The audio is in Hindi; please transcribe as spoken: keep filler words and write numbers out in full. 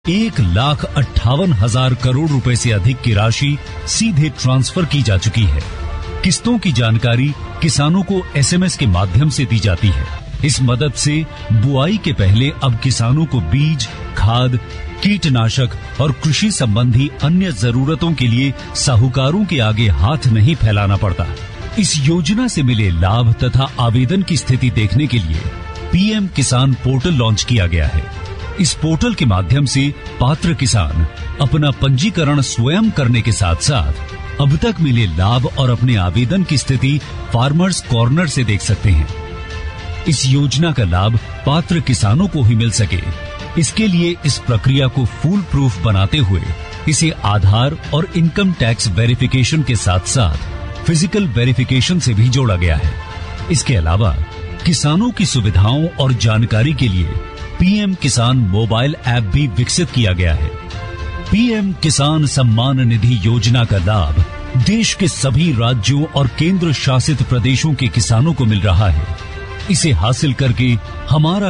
एक लाख अट्ठावन हजार करोड़ रुपए से अधिक की राशि सीधे ट्रांसफर की जा चुकी है। किस्तों की जानकारी किसानों को एसएमएस के माध्यम से दी जाती है। इस मदद से बुआई के पहले अब किसानों को बीज, खाद, कीटनाशक और कृषि संबंधी अन्य जरूरतों के लिए साहूकारों के आगे हाथ नहीं फैलाना पड़ता। इस योजना से मिले लाभ तथा आवेदन की स्थिति देखने के लिए पीएम किसान पोर्टल लॉन्च किया गया है। इस पोर्टल के माध्यम से पात्र किसान अपना पंजीकरण स्वयं करने के साथ साथ अब तक मिले लाभ और अपने आवेदन की स्थिति फार्मर्स कॉर्नर से देख सकते हैं। इस योजना का लाभ पात्र किसानों को ही मिल सके, इसके लिए इस प्रक्रिया को फूल प्रूफ बनाते हुए इसे आधार और इनकम टैक्स वेरिफिकेशन के साथ साथ फिजिकल वेरिफिकेशन से भी जोड़ा गया है। इसके अलावा किसानों की सुविधाओं और जानकारी के लिए पीएम किसान मोबाइल ऐप भी विकसित किया गया है। पीएम किसान सम्मान निधि योजना का लाभ देश के सभी राज्यों और केंद्र शासित प्रदेशों के किसानों को मिल रहा है। इसे हासिल करके हमारा